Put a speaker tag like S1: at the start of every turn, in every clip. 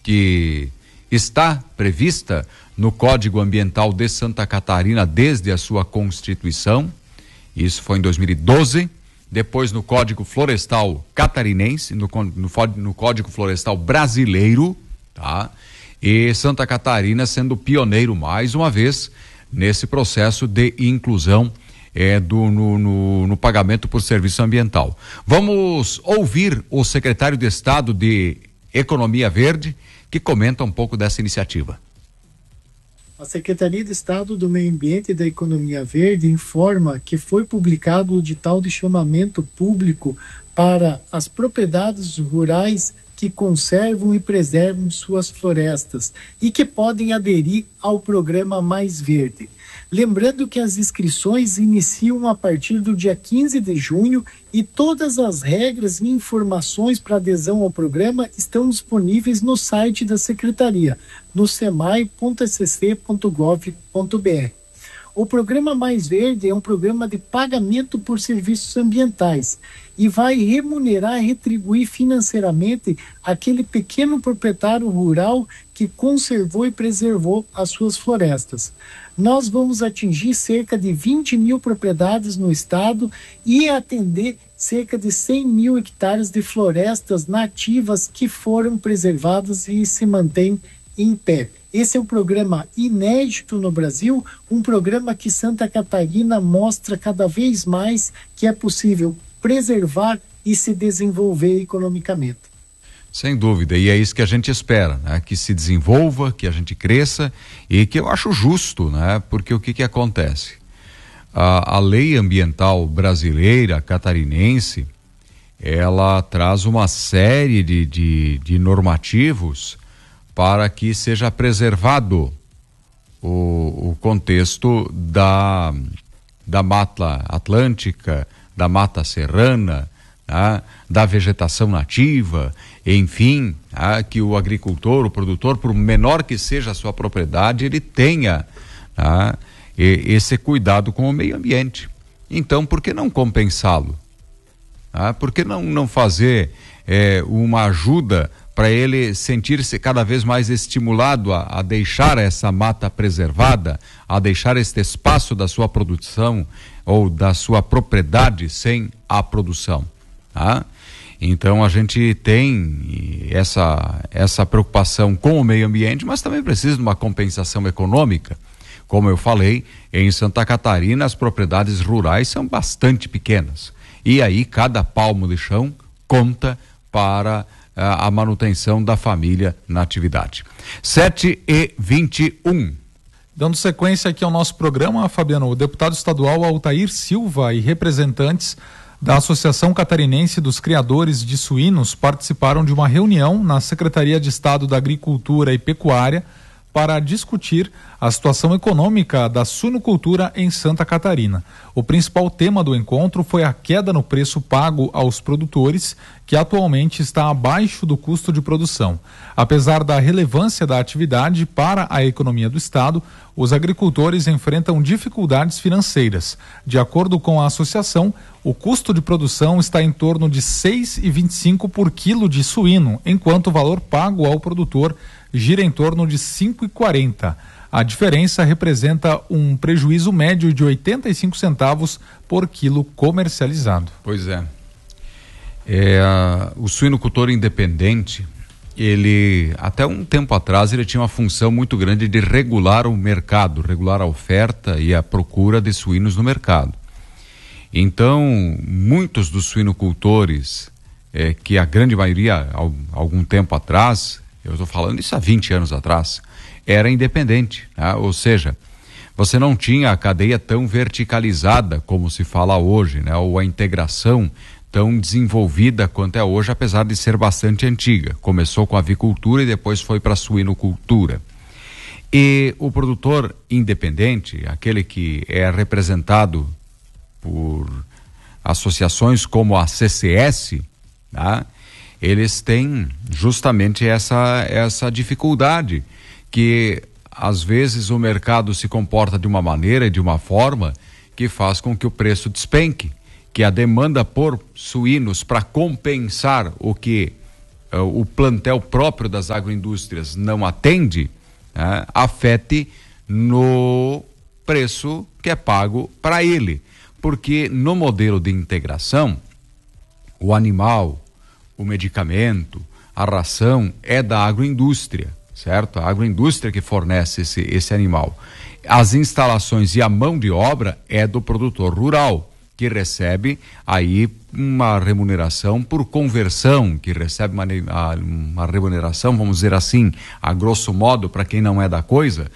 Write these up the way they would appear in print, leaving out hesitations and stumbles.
S1: que está prevista no Código Ambiental de Santa Catarina desde a sua constituição. Isso foi em 2012. Depois no Código Florestal Catarinense, no Código Florestal Brasileiro, tá? E Santa Catarina sendo pioneiro mais uma vez nesse processo de inclusão no pagamento por serviço ambiental. Vamos ouvir o secretário de Estado de Economia Verde, que comenta um pouco dessa iniciativa.
S2: A Secretaria de Estado do Meio Ambiente e da Economia Verde informa que foi publicado o edital de chamamento público para as propriedades rurais que conservam e preservam suas florestas e que podem aderir ao programa Mais Verde. Lembrando que as inscrições iniciam a partir do dia 15 de junho e todas as regras e informações para adesão ao programa estão disponíveis no site da Secretaria, no semai.sc.gov.br. O programa Mais Verde é um programa de pagamento por serviços ambientais e vai remunerar e retribuir financeiramente aquele pequeno proprietário rural que conservou e preservou as suas florestas. Nós vamos atingir cerca de 20 mil propriedades no estado e atender cerca de 100 mil hectares de florestas nativas que foram preservadas e se mantêm em pé. Esse é um programa inédito no Brasil, um programa que Santa Catarina mostra cada vez mais que é possível preservar e se desenvolver economicamente.
S1: Sem dúvida, e é isso que a gente espera, né? Que se desenvolva, que a gente cresça e que eu acho justo, né? Porque o que acontece? A lei ambiental brasileira, catarinense, ela traz uma série de normativos para que seja preservado o contexto da Mata Atlântica, da Mata Serrana, né? Da vegetação nativa, enfim, que o agricultor, o produtor, por menor que seja a sua propriedade, ele tenha esse cuidado com o meio ambiente. Então, por que não compensá-lo? Por que não fazer uma ajuda para ele sentir-se cada vez mais estimulado a deixar essa mata preservada, a deixar este espaço da sua produção ou da sua propriedade sem a produção? Então a gente tem essa preocupação com o meio ambiente, mas também precisa de uma compensação econômica. Como eu falei, em Santa Catarina as propriedades rurais são bastante pequenas e aí cada palmo de chão conta para a manutenção da família na atividade. 7h21.
S3: Dando sequência aqui ao nosso programa, Fabiano, o deputado estadual Altair Silva e representantes da Associação Catarinense dos Criadores de Suínos participaram de uma reunião na Secretaria de Estado da Agricultura e Pecuária para discutir a situação econômica da suinocultura em Santa Catarina. O principal tema do encontro foi a queda no preço pago aos produtores, que atualmente está abaixo do custo de produção. Apesar da relevância da atividade para a economia do estado, os agricultores enfrentam dificuldades financeiras. De acordo com a associação, o custo de produção está em torno de R$ 6,25 por quilo de suíno, enquanto o valor pago ao produtor gira em torno de R$ 5,40. A diferença representa um prejuízo médio de 85 centavos por quilo comercializado.
S1: Pois é. O suinocultor independente, ele, até um tempo atrás, ele tinha uma função muito grande de regular o mercado, regular a oferta e a procura de suínos no mercado. Então, muitos dos suinocultores, que a grande maioria, algum tempo atrás, eu estou falando isso há 20 anos atrás, era independente, né? Ou seja, você não tinha a cadeia tão verticalizada como se fala hoje, né? Ou a integração tão desenvolvida quanto é hoje, apesar de ser bastante antiga. Começou com a avicultura e depois foi para a suinocultura. E o produtor independente, aquele que é representado por associações como a CCS, tá? Eles têm justamente essa dificuldade, que às vezes o mercado se comporta de uma maneira e de uma forma que faz com que o preço despenque, que a demanda por suínos para compensar o que o plantel próprio das agroindústrias não atende, né, afete no preço que é pago para ele, porque no modelo de integração, o animal, o medicamento, a ração é da agroindústria, certo? A agroindústria que fornece esse animal. As instalações e a mão de obra é do produtor rural, que recebe aí uma remuneração por conversão, que recebe uma remuneração, vamos dizer assim, a grosso modo, para quem não é da coisa,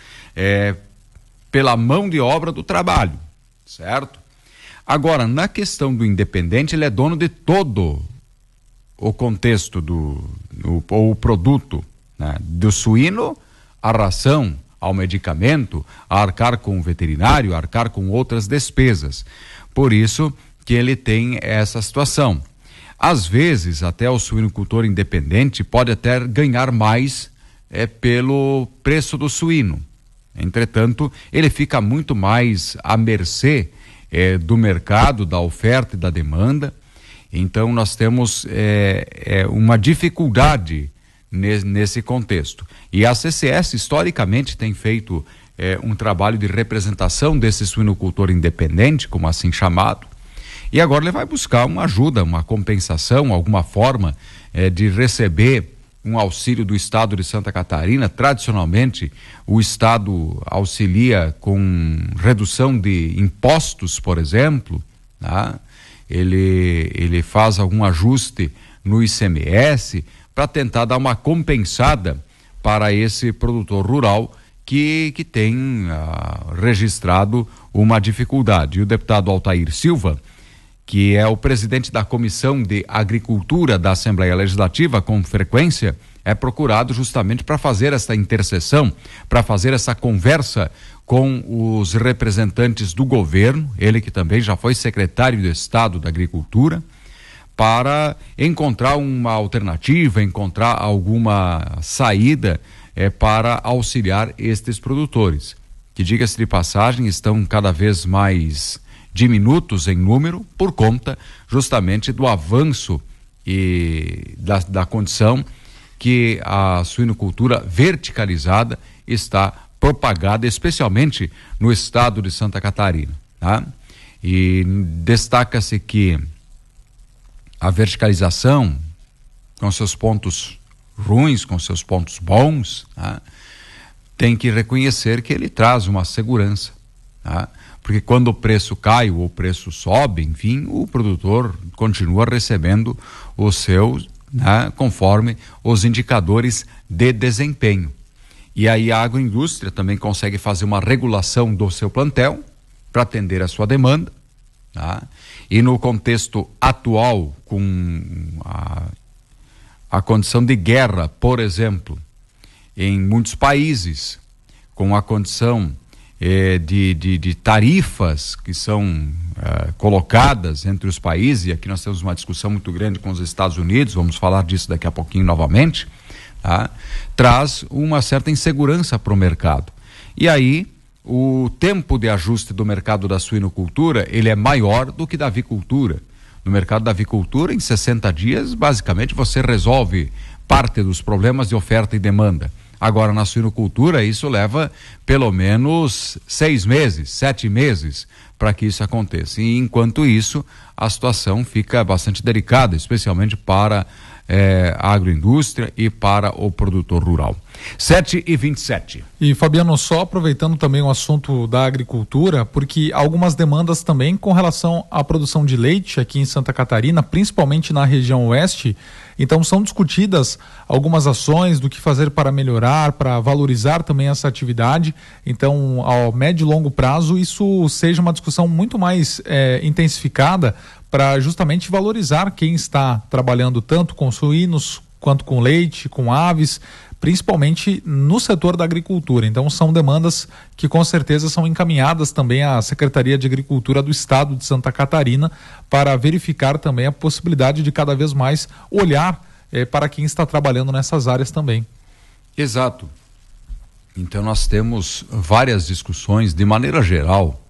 S1: pela mão de obra do trabalho, certo? Agora, na questão do independente, ele é dono de todo o contexto o produto, né? Do suíno, a ração, ao medicamento, a arcar com o veterinário, a arcar com outras despesas. Por isso que ele tem essa situação. Às vezes, até o suinocultor independente pode até ganhar mais pelo preço do suíno. Entretanto, ele fica muito mais à mercê do mercado, da oferta e da demanda. Então, nós temos uma dificuldade nesse contexto. E a CCS, historicamente, tem feito um trabalho de representação desse suinocultor independente, como assim chamado, e agora ele vai buscar uma ajuda, uma compensação, alguma forma de receber um auxílio do Estado de Santa Catarina. Tradicionalmente, o Estado auxilia com redução de impostos, por exemplo, tá? Ele faz algum ajuste no ICMS para tentar dar uma compensada para esse produtor rural que tem registrado uma dificuldade. E o deputado Altair Silva, que é o presidente da Comissão de Agricultura da Assembleia Legislativa, com frequência, é procurado justamente para fazer essa interseção, para fazer essa conversa com os representantes do governo, ele que também já foi secretário de Estado da Agricultura, para encontrar uma alternativa, encontrar alguma saída para auxiliar estes produtores, que, diga-se de passagem, estão cada vez mais diminutos em número por conta justamente do avanço e da condição que a suinocultura verticalizada está propagada, especialmente no estado de Santa Catarina, tá? E destaca-se que a verticalização, com seus pontos ruins, com seus pontos bons, tá? Tem que reconhecer que ele traz uma segurança, tá? Porque quando o preço cai ou o preço sobe, enfim, o produtor continua recebendo o seu, né, conforme os indicadores de desempenho. E aí a agroindústria também consegue fazer uma regulação do seu plantel para atender a sua demanda, tá? E no contexto atual, com a condição de guerra, por exemplo, em muitos países, com a condição de tarifas que são colocadas entre os países, e aqui nós temos uma discussão muito grande com os Estados Unidos, vamos falar disso daqui a pouquinho novamente, tá? Traz uma certa insegurança para o mercado. E aí, o tempo de ajuste do mercado da suinocultura, ele é maior do que da avicultura. No mercado da avicultura, em 60 dias, basicamente, você resolve parte dos problemas de oferta e demanda. Agora, na suinocultura, isso leva pelo menos 6 meses, 7 meses para que isso aconteça. E enquanto isso, a situação fica bastante delicada, especialmente para a agroindústria e para o produtor rural. 7h27.
S3: E Fabiano, só aproveitando também o assunto da agricultura, porque algumas demandas também com relação à produção de leite aqui em Santa Catarina, principalmente na região oeste, então são discutidas algumas ações do que fazer para melhorar, para valorizar também essa atividade. Então, ao médio e longo prazo, isso seja uma discussão muito mais intensificada para justamente valorizar quem está trabalhando tanto com suínos quanto com leite, com aves, principalmente no setor da agricultura. Então são demandas que com certeza são encaminhadas também à Secretaria de Agricultura do Estado de Santa Catarina para verificar também a possibilidade de cada vez mais olhar para quem está trabalhando nessas áreas também.
S1: Exato. Então nós temos várias discussões de maneira geral.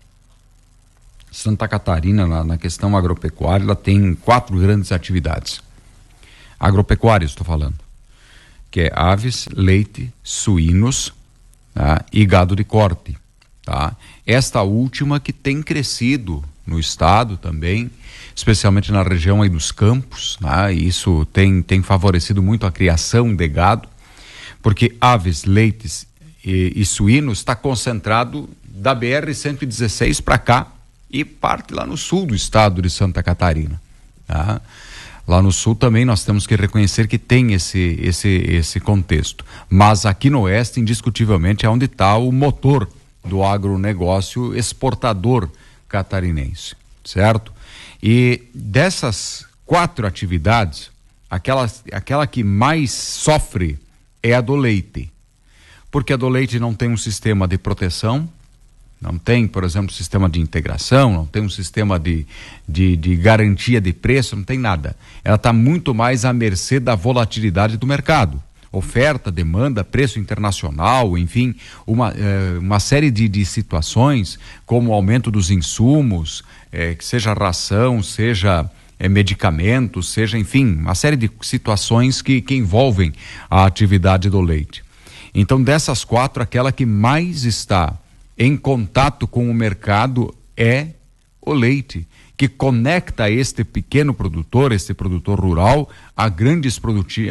S1: Santa Catarina, na questão agropecuária, ela tem 4 grandes atividades. agropecuários, estou falando, que é aves, leite, suínos, tá? E gado de corte, tá? Esta última que tem crescido no estado também, especialmente na região aí dos campos, tá? E isso tem favorecido muito a criação de gado, porque aves, leites e suínos está concentrado da BR-116 para cá e parte lá no sul do estado de Santa Catarina, tá? Lá no sul também nós temos que reconhecer que tem esse contexto, mas aqui no oeste indiscutivelmente é onde está o motor do agronegócio exportador catarinense, certo? E dessas 4 atividades, aquela que mais sofre é a do leite, porque a do leite não tem um sistema de proteção, não tem, por exemplo, sistema de integração, não tem um sistema de garantia de preço, não tem nada. Ela está muito mais à mercê da volatilidade do mercado. Oferta, demanda, preço internacional, enfim, uma série de situações, como o aumento dos insumos, que seja ração, seja medicamentos, seja, enfim, uma série de situações que envolvem a atividade do leite. Então, dessas 4, aquela que mais está em contato com o mercado é o leite, que conecta este pequeno produtor, este produtor rural, a grandes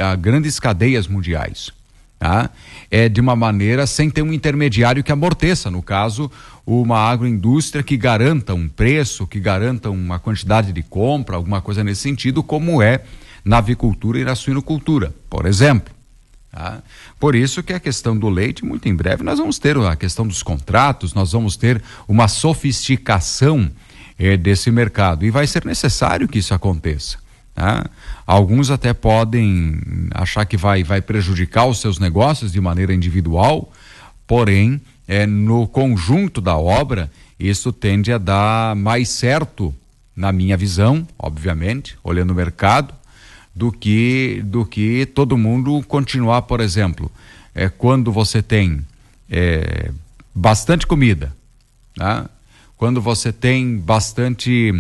S1: cadeias mundiais, tá? É de uma maneira sem ter um intermediário que amorteça, no caso, uma agroindústria que garanta um preço, que garanta uma quantidade de compra, alguma coisa nesse sentido, como é na avicultura e na suinocultura, por exemplo. Tá? Por isso que a questão do leite, muito em breve, nós vamos ter a questão dos contratos, nós vamos ter uma sofisticação desse mercado, e vai ser necessário que isso aconteça. Tá? Alguns até podem achar que vai prejudicar os seus negócios de maneira individual, porém, no conjunto da obra, isso tende a dar mais certo, na minha visão, obviamente, olhando o mercado, do que todo mundo continuar, por exemplo, quando você tem bastante comida, tá? Quando você tem bastante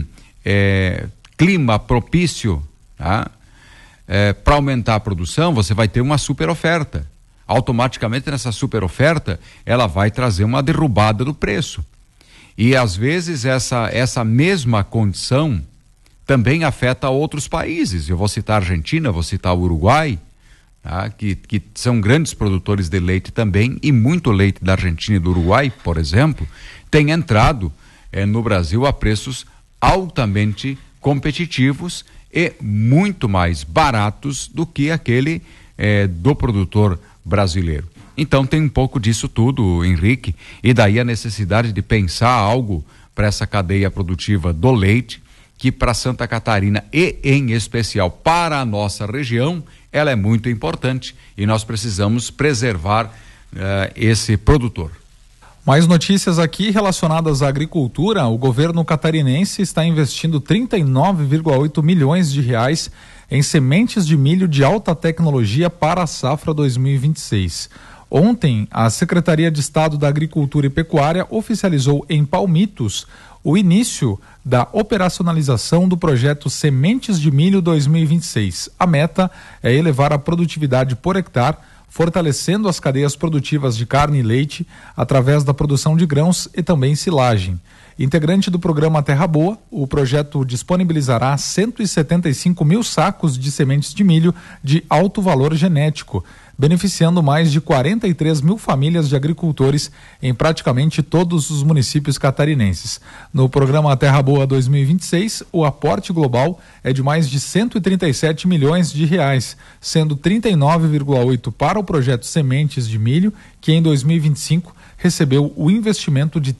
S1: clima propício, tá? Para aumentar a produção, você vai ter uma super oferta. Automaticamente nessa super oferta, ela vai trazer uma derrubada do preço. E às vezes essa mesma condição também afeta outros países. Eu vou citar a Argentina, vou citar o Uruguai, tá? que são grandes produtores de leite também, e muito leite da Argentina e do Uruguai, por exemplo, tem entrado no Brasil a preços altamente competitivos e muito mais baratos do que aquele do produtor brasileiro. Então tem um pouco disso tudo, Henrique, e daí a necessidade de pensar algo para essa cadeia produtiva do leite, que para Santa Catarina e em especial para a nossa região, ela é muito importante e nós precisamos preservar esse produtor.
S3: Mais notícias aqui relacionadas à agricultura. O governo catarinense está investindo 39,8 milhões de reais em sementes de milho de alta tecnologia para a safra 2026. Ontem, a Secretaria de Estado da Agricultura e Pecuária oficializou em Palmitos o início da operacionalização do projeto Sementes de Milho 2026. A meta é elevar a produtividade por hectare, fortalecendo as cadeias produtivas de carne e leite através da produção de grãos e também silagem. Integrante do programa Terra Boa, o projeto disponibilizará 175 mil sacos de sementes de milho de alto valor genético, beneficiando mais de 43 mil famílias de agricultores em praticamente todos os municípios catarinenses. No programa Terra Boa 2026, o aporte global é de mais de 137 milhões de reais, sendo 39,8 para o projeto Sementes de Milho, que em 2025 recebeu o investimento de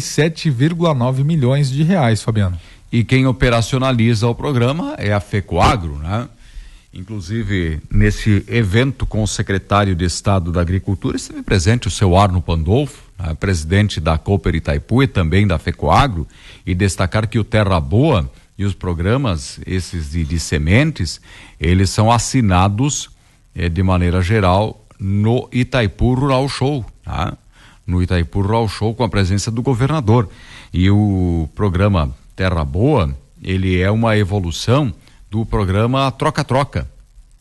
S3: 37,9 milhões de reais, Fabiano.
S1: E quem operacionaliza o programa é a FECOAGRO, né? Inclusive, nesse evento com o secretário de Estado da Agricultura, esteve presente o seu Arno Pandolfo, né, presidente da Cooper Itaipu e também da FECOAGRO, e destacar que o Terra Boa e os programas, esses de sementes, eles são assinados de maneira geral no Itaipu Rural Show, tá? No Itaipu Rural Show, com a presença do governador. E o programa Terra Boa, ele é uma evolução do programa Troca-Troca,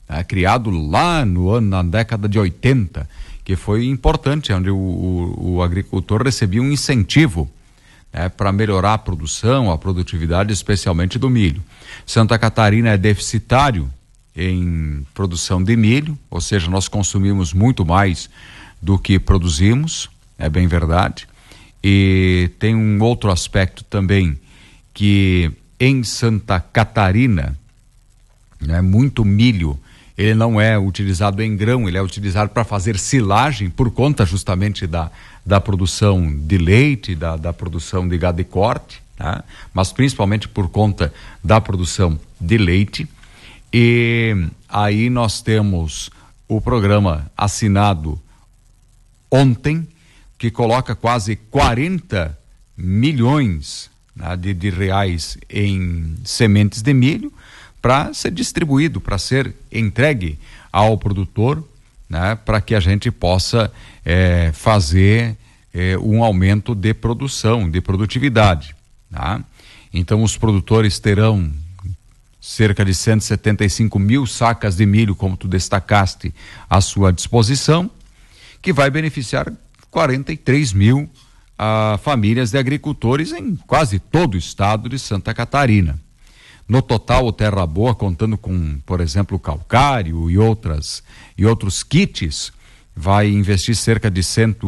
S1: criado lá na década de 80, que foi importante, onde o agricultor recebia um incentivo para melhorar a produção, a produtividade, especialmente do milho. Santa Catarina é deficitário em produção de milho, ou seja, nós consumimos muito mais do que produzimos, é bem verdade. E tem um outro aspecto também, que em Santa Catarina, muito milho, ele não é utilizado em grão, ele é utilizado para fazer silagem, por conta justamente da produção de leite, da produção de gado de corte, tá? Mas principalmente por conta da produção de leite. E aí nós temos o programa assinado ontem, que coloca quase 40 milhões de reais em sementes de milho, para ser distribuído, para ser entregue ao produtor, para que a gente possa fazer um aumento de produção, de produtividade. Tá? Então os produtores terão cerca de 175 mil sacas de milho, como tu destacaste, à sua disposição, que vai beneficiar 43 mil famílias de agricultores em quase todo o estado de Santa Catarina. No total, o Terra Boa, contando com, por exemplo, calcário e outros kits, vai investir cerca de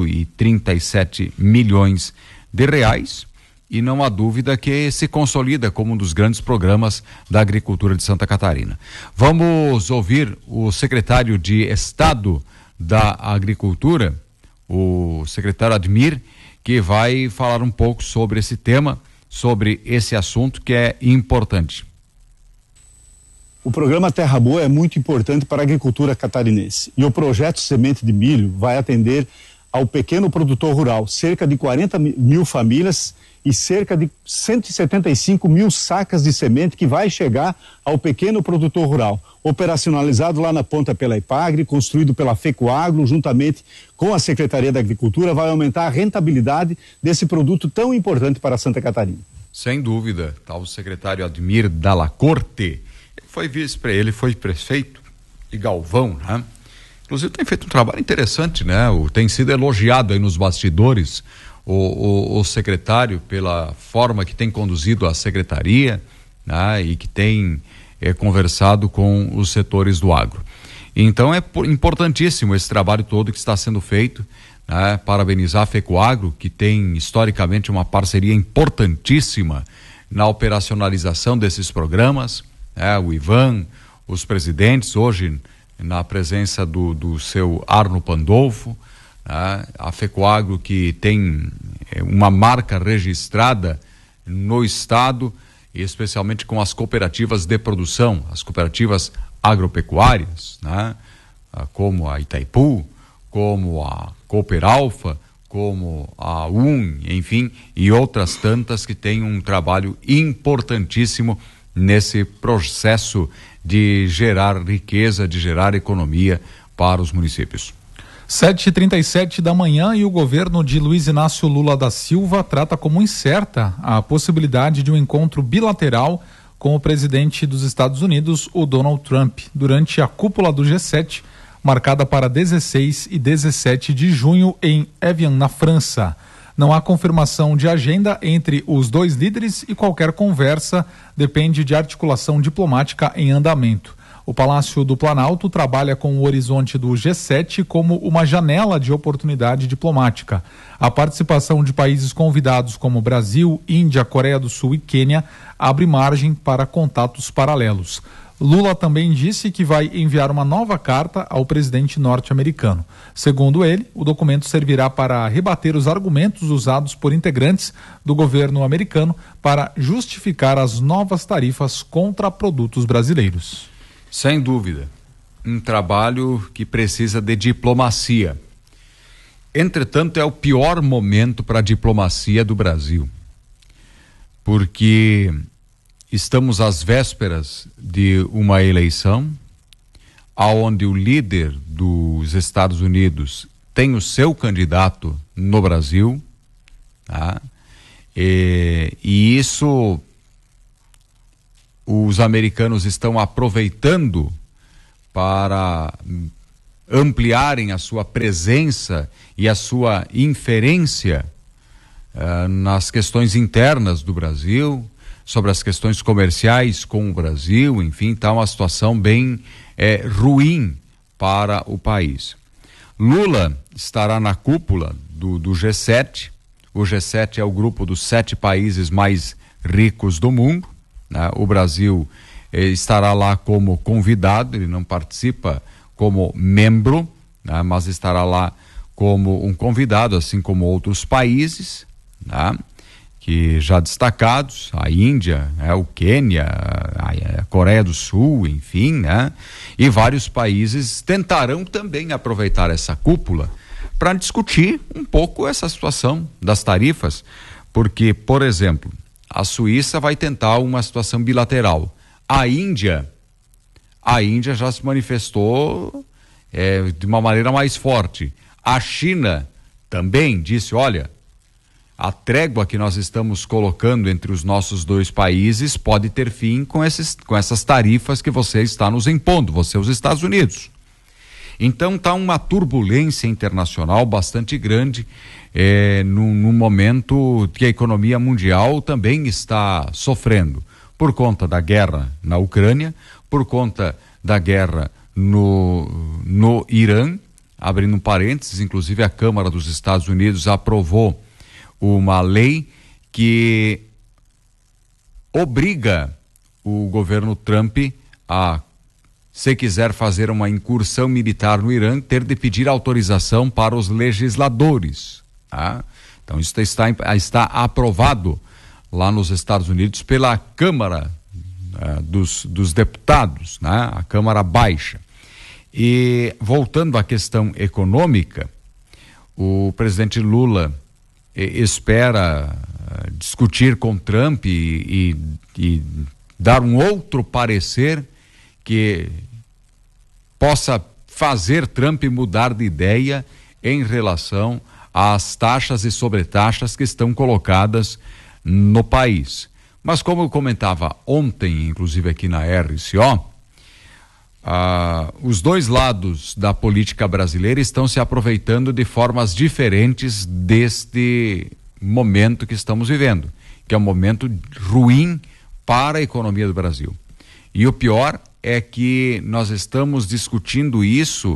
S1: 137 milhões de reais, e não há dúvida que se consolida como um dos grandes programas da agricultura de Santa Catarina. Vamos ouvir o secretário de Estado da Agricultura, o secretário Admir, que vai falar um pouco sobre esse tema, sobre esse assunto que é importante.
S4: O programa Terra Boa é muito importante para a agricultura catarinense, e o projeto Semente de Milho vai atender ao pequeno produtor rural, cerca de 40 mil famílias e cerca de 175 mil sacas de semente que vai chegar ao pequeno produtor rural, operacionalizado lá na ponta pela Ipagre, construído pela FECOAGRO, juntamente com a Secretaria da Agricultura, vai aumentar a rentabilidade desse produto tão importante para Santa Catarina.
S1: Sem dúvida, tá o secretário Admir Dalla Corte. Ele foi prefeito de Galvão, né? Inclusive tem feito um trabalho interessante, né? Tem sido elogiado aí nos bastidores o secretário pela forma que tem conduzido a secretaria, né? E que tem conversado com os setores do agro. Então é importantíssimo esse trabalho todo que está sendo feito, né? Parabenizar a FECOAGRO, que tem historicamente uma parceria importantíssima na operacionalização desses programas. O Ivan, os presidentes, hoje na presença do seu Arno Pandolfo, a FECOAGRO, que tem uma marca registrada no estado, e especialmente com as cooperativas de produção, as cooperativas agropecuárias, como a Itaipu, como a Cooper Alfa, como a enfim, e outras tantas que têm um trabalho importantíssimo nesse processo de gerar riqueza, de gerar economia para os municípios.
S3: 7h37 da manhã, e o governo de Luiz Inácio Lula da Silva trata como incerta a possibilidade de um encontro bilateral com o presidente dos Estados Unidos, o Donald Trump, durante a cúpula do G7, marcada para 16 e 17 de junho em Evian, na França. Não há confirmação de agenda entre os dois líderes e qualquer conversa depende de articulação diplomática em andamento. O Palácio do Planalto trabalha com o horizonte do G7 como uma janela de oportunidade diplomática. A participação de países convidados como Brasil, Índia, Coreia do Sul e Quênia abre margem para contatos paralelos. Lula também disse que vai enviar uma nova carta ao presidente norte-americano. Segundo ele, o documento servirá para rebater os argumentos usados por integrantes do governo americano para justificar as novas tarifas contra produtos brasileiros.
S1: Sem dúvida, um trabalho que precisa de diplomacia. Entretanto, é o pior momento para a diplomacia do Brasil, porque estamos às vésperas de uma eleição, aonde o líder dos Estados Unidos tem o seu candidato no Brasil, tá? E isso os americanos estão aproveitando para ampliarem a sua presença e a sua inferência nas questões internas do Brasil, sobre as questões comerciais com o Brasil, enfim, está uma situação bem ruim para o país. Lula estará na cúpula do G7. O G7 é o grupo dos 7 países mais ricos do mundo, né? O Brasil estará lá como convidado, ele não participa como membro, né? Mas estará lá como um convidado, assim como outros países, né? Que já destacados, a Índia, o Quênia, a Coreia do Sul, enfim, né? E vários países tentarão também aproveitar essa cúpula para discutir um pouco essa situação das tarifas, porque, por exemplo, a Suíça vai tentar uma situação bilateral. A Índia já se manifestou de uma maneira mais forte. A China também disse, olha, a trégua que nós estamos colocando entre os nossos 2 países pode ter fim com essas tarifas que você está nos impondo, você, os Estados Unidos. Então está uma turbulência internacional bastante grande, num momento que a economia mundial também está sofrendo, por conta da guerra na Ucrânia, por conta da guerra no Irã. Abrindo um parênteses, inclusive a Câmara dos Estados Unidos aprovou uma lei que obriga o governo Trump a, se quiser fazer uma incursão militar no Irã, ter de pedir autorização para os legisladores, tá? Então isso está aprovado lá nos Estados Unidos pela Câmara dos Deputados, né? A Câmara Baixa. E voltando à questão econômica, o presidente Lula espera discutir com Trump e dar um outro parecer que possa fazer Trump mudar de ideia em relação às taxas e sobretaxas que estão colocadas no país. Mas como eu comentava ontem, inclusive aqui na RCO, os 2 lados da política brasileira estão se aproveitando de formas diferentes deste momento que estamos vivendo, que é um momento ruim para a economia do Brasil. E o pior é que nós estamos discutindo isso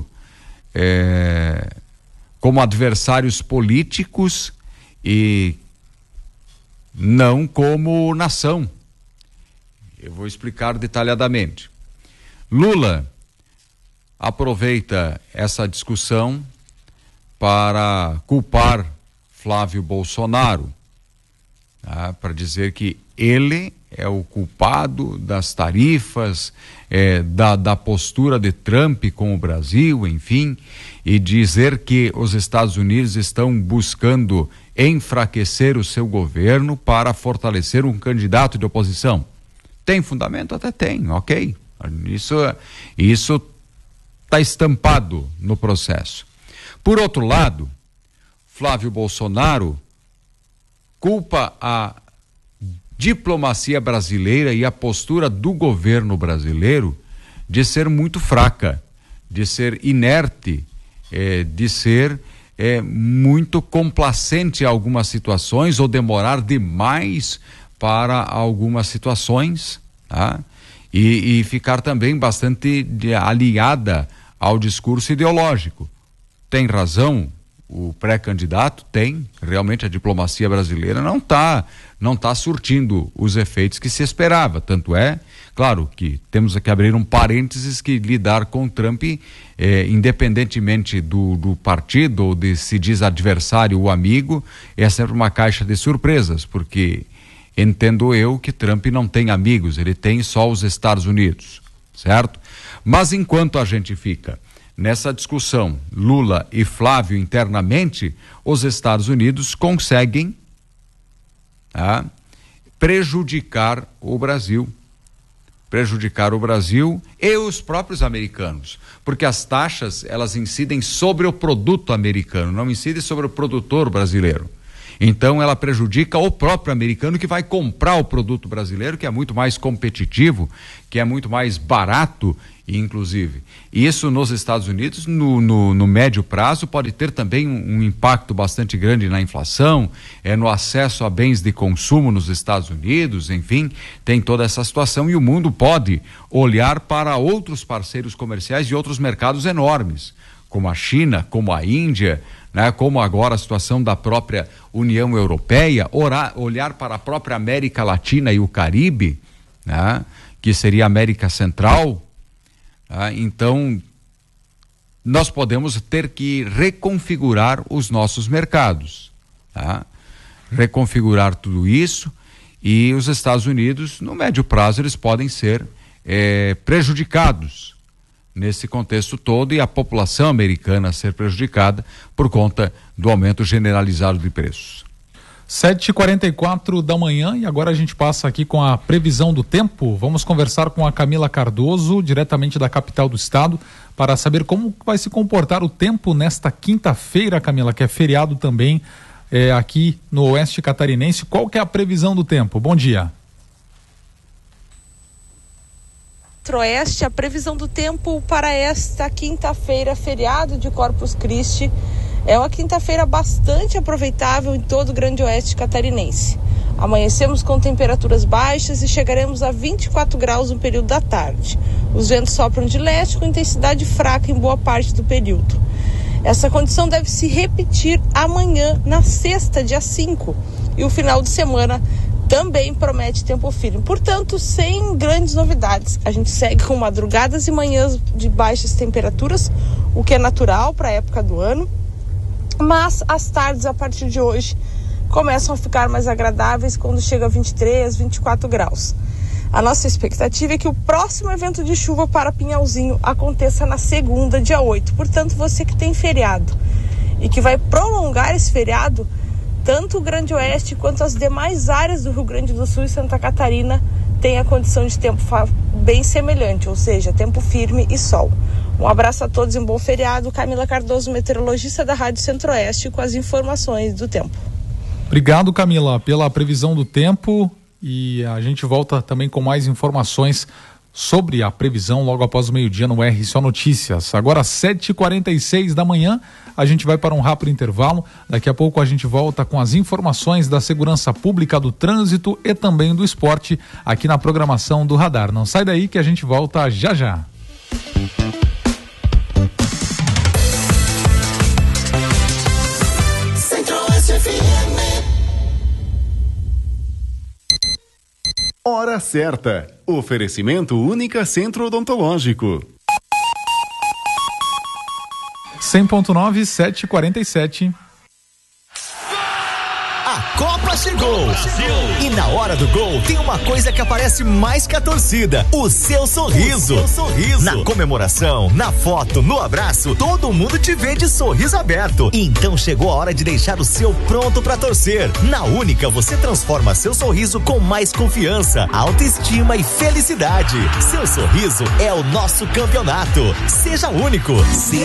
S1: como adversários políticos e não como nação. Eu vou explicar detalhadamente. Lula aproveita essa discussão para culpar Flávio Bolsonaro, tá? Para dizer que ele é o culpado das tarifas, da postura de Trump com o Brasil, enfim, e dizer que os Estados Unidos estão buscando enfraquecer o seu governo para fortalecer um candidato de oposição. Tem fundamento? Até tem, ok. Isso está estampado no processo. Por outro lado, Flávio Bolsonaro culpa a diplomacia brasileira e a postura do governo brasileiro de ser muito fraca, de ser inerte, de ser muito complacente a algumas situações ou demorar demais para algumas situações, tá? E ficar também bastante aliada ao discurso ideológico. Tem razão o pré-candidato? Tem. Realmente a diplomacia brasileira não tá surtindo os efeitos que se esperava. Tanto é, claro, que temos que abrir um parênteses que lidar com Trump, independentemente do partido ou de se diz adversário ou amigo, é sempre uma caixa de surpresas, porque entendo eu que Trump não tem amigos, ele tem só os Estados Unidos, certo? Mas enquanto a gente fica nessa discussão, Lula e Flávio internamente, os Estados Unidos conseguem prejudicar o Brasil e os próprios americanos, porque as taxas, elas incidem sobre o produto americano, não incidem sobre o produtor brasileiro. Então ela prejudica o próprio americano que vai comprar o produto brasileiro, que é muito mais competitivo, que é muito mais barato inclusive. Isso nos Estados Unidos, no médio prazo, pode ter também um impacto bastante grande na inflação, no acesso a bens de consumo nos Estados Unidos, enfim, tem toda essa situação, e o mundo pode olhar para outros parceiros comerciais de outros mercados enormes, como a China, como a Índia, né, como agora a situação da própria União Europeia, olhar para a própria América Latina e o Caribe, né, que seria a América Central. Então, nós podemos ter que reconfigurar os nossos mercados, reconfigurar tudo isso, e os Estados Unidos, no médio prazo, eles podem ser prejudicados nesse contexto todo, e a população americana ser prejudicada por conta do aumento generalizado de preços.
S3: 7h44 da manhã, e agora a gente passa aqui com a previsão do tempo. Vamos conversar com a Camila Cardoso, diretamente da capital do estado, para saber como vai se comportar o tempo nesta quinta-feira, Camila, que é feriado também aqui no oeste catarinense. Qual que é a previsão do tempo? Bom dia.
S5: Oeste, a previsão do tempo para esta quinta-feira, feriado de Corpus Christi, é uma quinta-feira bastante aproveitável em todo o Grande Oeste catarinense. Amanhecemos com temperaturas baixas e chegaremos a 24 graus no período da tarde. Os ventos sopram de leste com intensidade fraca em boa parte do período. Essa condição deve se repetir amanhã, na sexta, dia 5, e o final de semana também promete tempo firme. Portanto, sem grandes novidades. A gente segue com madrugadas e manhãs de baixas temperaturas, o que é natural para a época do ano. Mas as tardes, a partir de hoje, começam a ficar mais agradáveis quando chega a 23, 24 graus. A nossa expectativa é que o próximo evento de chuva para Pinhalzinho aconteça na segunda, dia 8. Portanto, você que tem feriado e que vai prolongar esse feriado, tanto o Grande Oeste quanto as demais áreas do Rio Grande do Sul e Santa Catarina tem a condição de tempo bem semelhante, ou seja, tempo firme e sol. Um abraço a todos e um bom feriado. Camila Cardoso, meteorologista da Rádio Centro-Oeste, com as informações do tempo.
S3: Obrigado, Camila, pela previsão do tempo, e a gente volta também com mais informações sobre a previsão logo após o meio-dia no RSO Notícias. Agora 7h46 da manhã, a gente vai para um rápido intervalo. Daqui a pouco a gente volta com as informações da segurança pública, do trânsito e também do esporte aqui na programação do Radar. Não sai daí que a gente volta já já.
S6: Hora certa. Oferecimento Única Centro Odontológico.
S3: 100.9, 7h47.
S7: A Copa chegou! E na hora do gol tem uma coisa que aparece mais que a torcida: o seu sorriso. Na comemoração, na foto, no abraço, todo mundo te vê de sorriso aberto. Então chegou a hora de deixar o seu pronto pra torcer. Na Única você transforma seu sorriso com mais confiança, autoestima e felicidade. Seu sorriso é o nosso campeonato. Seja único.